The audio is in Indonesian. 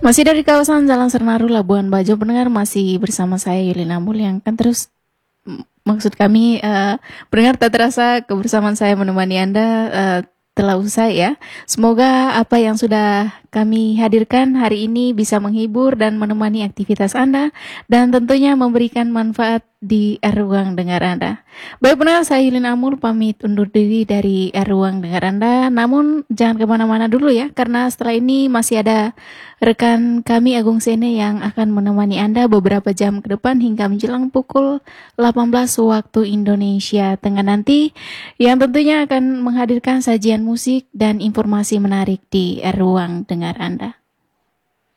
Masih dari kawasan Jalan Sernaru, Labuan Bajo, pendengar masih bersama saya Yulina Mul yang kan terus maksud kami pendengar tak terasa kebersamaan saya menemani Anda telah usai ya. Semoga apa yang sudah kami hadirkan hari ini bisa menghibur dan menemani aktivitas Anda dan tentunya memberikan manfaat di ruang dengar Anda. Baik pendengar, saya Yulin Amul pamit undur diri dari ruang dengar Anda. Namun jangan kemana-mana dulu ya, karena setelah ini masih ada rekan kami Agung Sene yang akan menemani Anda beberapa jam ke depan hingga menjelang pukul 18 waktu Indonesia Tengah nanti, yang tentunya akan menghadirkan sajian musik dan informasi menarik di ruang dengar Anda.